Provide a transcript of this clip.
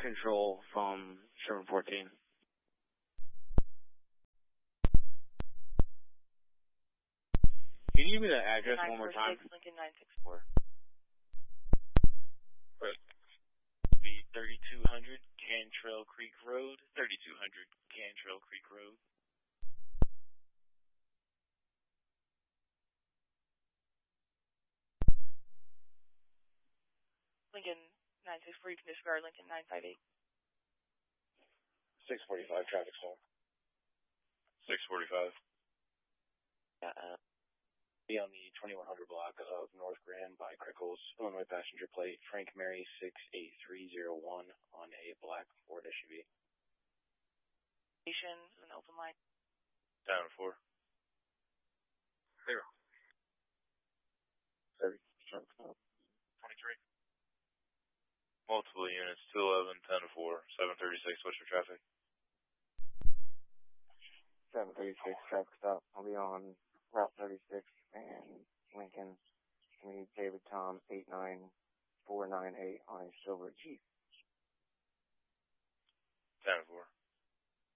control from Sherman 14. Can you give me the address one more time? Lincoln 964. Right. The 3200 Cantrell Creek Road. 3200 Cantrell Creek Road. Lincoln 964, you can disregard Lincoln 958. 645 traffic stop. 645. Be on the 2100 block of North Grand by Crickles, Illinois passenger plate Frank Mary 68301 on a black Ford SUV. Station is an open line. Down 4. 0. 30, traffic stop. 23. Multiple units, 211, 10-4, 736, what's your traffic? 736 traffic stop. I'll be on Route 36 and Lincoln. We need David Tom 89498 on a silver Jeep. 10-4.